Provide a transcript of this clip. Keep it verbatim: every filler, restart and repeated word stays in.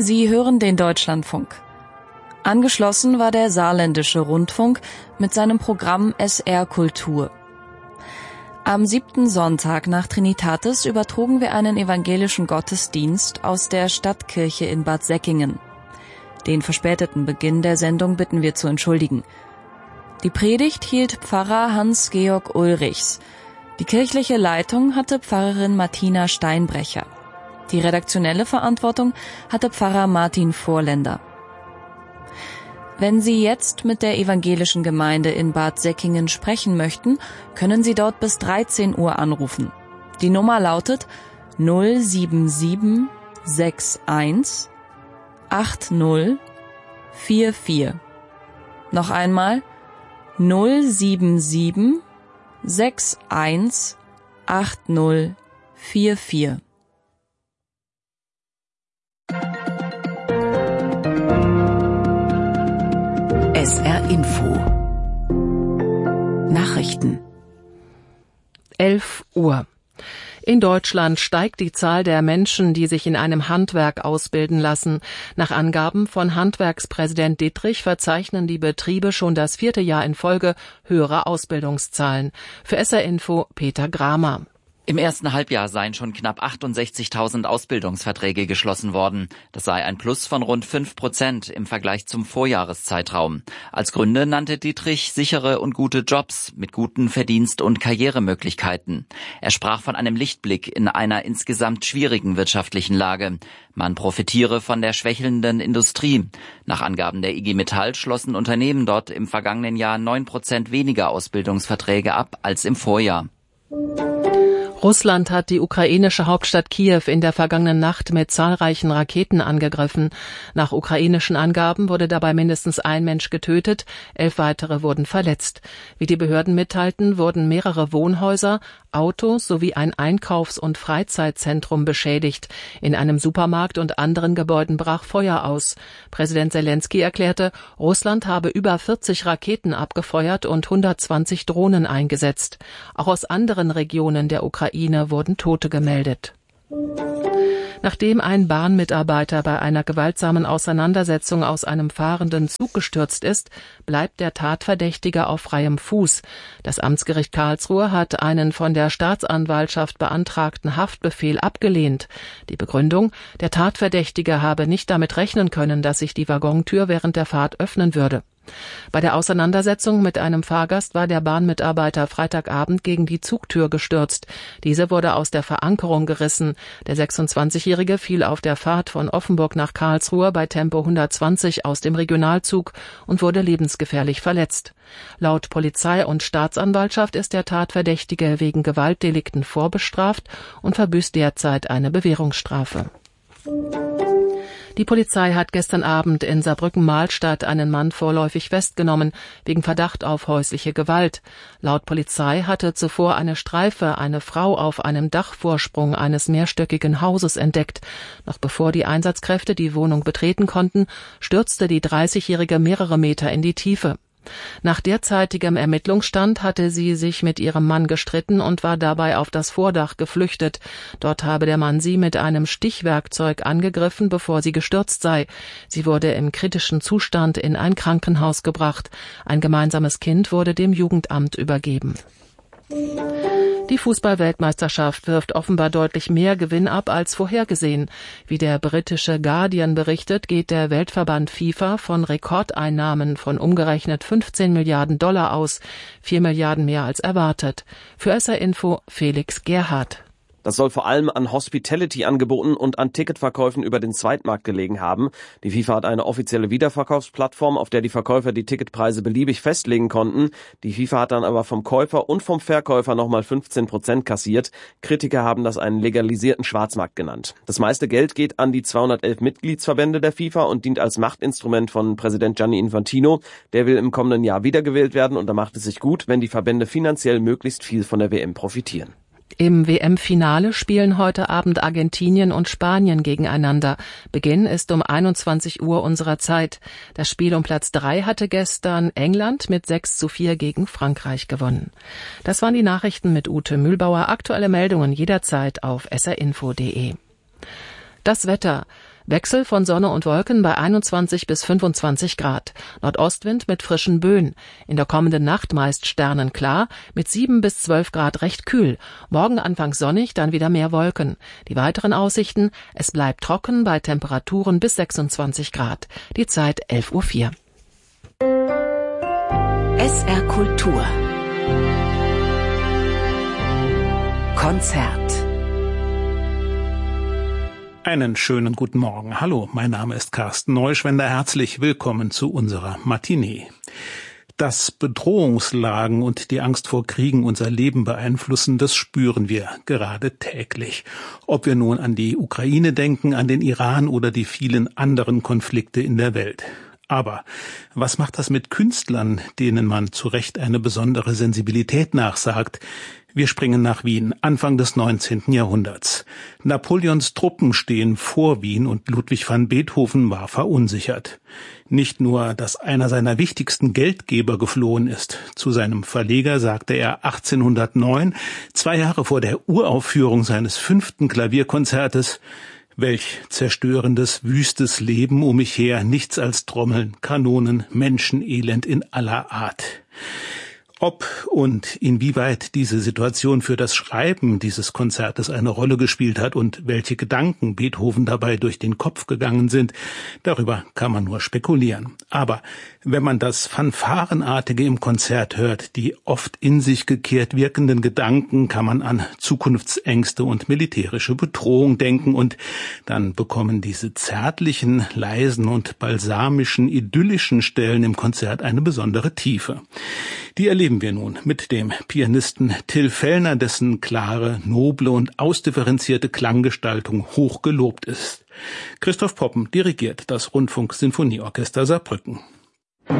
Sie hören den Deutschlandfunk. Angeschlossen war der Saarländische Rundfunk mit seinem Programm S R Kultur. Am siebten Sonntag nach Trinitatis übertrugen wir einen evangelischen Gottesdienst aus der Stadtkirche in Bad Säckingen. Den verspäteten Beginn der Sendung bitten wir zu entschuldigen. Die Predigt hielt Pfarrer Hans-Georg Ulrichs. Die kirchliche Leitung hatte Pfarrerin Martina Steinbrecher. Die redaktionelle Verantwortung hatte Pfarrer Martin Vorländer. Wenn Sie jetzt mit der evangelischen Gemeinde in Bad Säckingen sprechen möchten, können Sie dort bis dreizehn Uhr anrufen. Die Nummer lautet null sieben sieben sechs eins acht null vier vier. Noch einmal null sieben sieben sechs eins acht null vier vier. S R Info Nachrichten elf Uhr. In Deutschland steigt die Zahl der Menschen, die sich in einem Handwerk ausbilden lassen. Nach Angaben von Handwerkspräsident Dittrich verzeichnen die Betriebe schon das vierte Jahr in Folge höhere Ausbildungszahlen. Für S R Info Peter Gramer. Im ersten Halbjahr seien schon knapp achtundsechzigtausend Ausbildungsverträge geschlossen worden. Das sei ein Plus von rund fünf Prozent im Vergleich zum Vorjahreszeitraum. Als Gründe nannte Dittrich sichere und gute Jobs mit guten Verdienst- und Karrieremöglichkeiten. Er sprach von einem Lichtblick in einer insgesamt schwierigen wirtschaftlichen Lage. Man profitiere von der schwächelnden Industrie. Nach Angaben der I G Metall schlossen Unternehmen dort im vergangenen Jahr neun Prozent weniger Ausbildungsverträge ab als im Vorjahr. Russland hat die ukrainische Hauptstadt Kiew in der vergangenen Nacht mit zahlreichen Raketen angegriffen. Nach ukrainischen Angaben wurde dabei mindestens ein Mensch getötet, elf weitere wurden verletzt. Wie die Behörden mitteilten, wurden mehrere Wohnhäuser, Autos sowie ein Einkaufs- und Freizeitzentrum beschädigt. In einem Supermarkt und anderen Gebäuden brach Feuer aus. Präsident Selenskyj erklärte, Russland habe über vierzig Raketen abgefeuert und hundertzwanzig Drohnen eingesetzt. Auch aus anderen Regionen der Ukraine wurden Tote gemeldet. Nachdem ein Bahnmitarbeiter bei einer gewaltsamen Auseinandersetzung aus einem fahrenden Zug gestürzt ist, bleibt der Tatverdächtige auf freiem Fuß. Das Amtsgericht Karlsruhe hat einen von der Staatsanwaltschaft beantragten Haftbefehl abgelehnt. Die Begründung: Der Tatverdächtige habe nicht damit rechnen können, dass sich die Waggontür während der Fahrt öffnen würde. Bei der Auseinandersetzung mit einem Fahrgast war der Bahnmitarbeiter Freitagabend gegen die Zugtür gestürzt. Diese wurde aus der Verankerung gerissen. Der sechsundzwanzigjährige fiel auf der Fahrt von Offenburg nach Karlsruhe bei Tempo hundertzwanzig aus dem Regionalzug und wurde lebensgefährlich verletzt. Laut Polizei und Staatsanwaltschaft ist der Tatverdächtige wegen Gewaltdelikten vorbestraft und verbüßt derzeit eine Bewährungsstrafe. Die Polizei hat gestern Abend in Saarbrücken-Mahlstadt einen Mann vorläufig festgenommen, wegen Verdacht auf häusliche Gewalt. Laut Polizei hatte zuvor eine Streife eine Frau auf einem Dachvorsprung eines mehrstöckigen Hauses entdeckt. Noch bevor die Einsatzkräfte die Wohnung betreten konnten, stürzte die dreißigjährige mehrere Meter in die Tiefe. Nach derzeitigem Ermittlungsstand hatte sie sich mit ihrem Mann gestritten und war dabei auf das Vordach geflüchtet. Dort habe der Mann sie mit einem Stichwerkzeug angegriffen, bevor sie gestürzt sei. Sie wurde im kritischen Zustand in ein Krankenhaus gebracht. Ein gemeinsames Kind wurde dem Jugendamt übergeben. Die Fußball-Weltmeisterschaft wirft offenbar deutlich mehr Gewinn ab als vorhergesehen. Wie der britische Guardian berichtet, geht der Weltverband FIFA von Rekordeinnahmen von umgerechnet fünfzehn Milliarden Dollar aus, vier Milliarden mehr als erwartet. Für S R Info Felix Gerhardt. Das soll vor allem an Hospitality-Angeboten und an Ticketverkäufen über den Zweitmarkt gelegen haben. Die FIFA hat eine offizielle Wiederverkaufsplattform, auf der die Verkäufer die Ticketpreise beliebig festlegen konnten. Die FIFA hat dann aber vom Käufer und vom Verkäufer nochmal fünfzehn Prozent kassiert. Kritiker haben das einen legalisierten Schwarzmarkt genannt. Das meiste Geld geht an die zweihundertelf Mitgliedsverbände der FIFA und dient als Machtinstrument von Präsident Gianni Infantino. Der will im kommenden Jahr wiedergewählt werden und da macht es sich gut, wenn die Verbände finanziell möglichst viel von der W M profitieren. Im W M-Finale spielen heute Abend Argentinien und Spanien gegeneinander. Beginn ist um einundzwanzig Uhr unserer Zeit. Das Spiel um Platz drei hatte gestern England mit sechs zu vier gegen Frankreich gewonnen. Das waren die Nachrichten mit Ute Mühlbauer. Aktuelle Meldungen jederzeit auf s r info punkt d e. Das Wetter. Wechsel von Sonne und Wolken bei einundzwanzig bis fünfundzwanzig Grad. Nordostwind mit frischen Böen. In der kommenden Nacht meist sternenklar, mit sieben bis zwölf Grad recht kühl. Morgen anfangs sonnig, dann wieder mehr Wolken. Die weiteren Aussichten: es bleibt trocken bei Temperaturen bis sechsundzwanzig Grad. Die Zeit elf Uhr vier. S R Kultur Konzert. Einen schönen guten Morgen. Hallo, mein Name ist Carsten Neuschwender. Herzlich willkommen zu unserer Matinee. Dass Bedrohungslagen und die Angst vor Kriegen unser Leben beeinflussen, das spüren wir gerade täglich. Ob wir nun an die Ukraine denken, an den Iran oder die vielen anderen Konflikte in der Welt. Aber was macht das mit Künstlern, denen man zu Recht eine besondere Sensibilität nachsagt? Wir springen nach Wien, Anfang des neunzehnten Jahrhunderts. Napoleons Truppen stehen vor Wien und Ludwig van Beethoven war verunsichert. Nicht nur, dass einer seiner wichtigsten Geldgeber geflohen ist. Zu seinem Verleger sagte er achtzehnhundertneun, zwei Jahre vor der Uraufführung seines fünften Klavierkonzertes: Welch zerstörendes, wüstes Leben um mich her, nichts als Trommeln, Kanonen, Menschenelend in aller Art. Ob und inwieweit diese Situation für das Schreiben dieses Konzertes eine Rolle gespielt hat und welche Gedanken Beethoven dabei durch den Kopf gegangen sind, darüber kann man nur spekulieren. Aber wenn man das Fanfarenartige im Konzert hört, die oft in sich gekehrt wirkenden Gedanken, kann man an Zukunftsängste und militärische Bedrohung denken und dann bekommen diese zärtlichen, leisen und balsamischen, idyllischen Stellen im Konzert eine besondere Tiefe. Die erleben wir nun mit dem Pianisten Till Fellner, dessen klare, noble und ausdifferenzierte Klanggestaltung hoch gelobt ist. Christoph Poppen dirigiert das Rundfunk-Sinfonieorchester Saarbrücken.